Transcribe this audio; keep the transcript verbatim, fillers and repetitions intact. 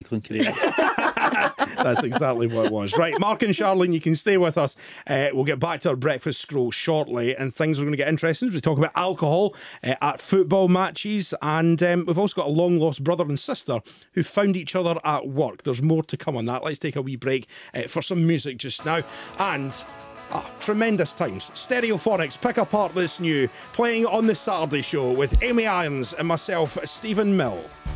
cycling career. That's exactly what it was. Right, Mark and Charlene, you can stay with us. Uh, we'll get back to our breakfast scroll shortly, and things are going to get interesting as we talk about alcohol uh, at football matches. And um, we've also got a long lost brother and sister who found each other at work. There's more to come on that. Let's take a wee break uh, for some music just now. And Ah, tremendous times. Stereophonics pick apart this new, playing on the Saturday show with Amy Irons and myself, Stephen Mill.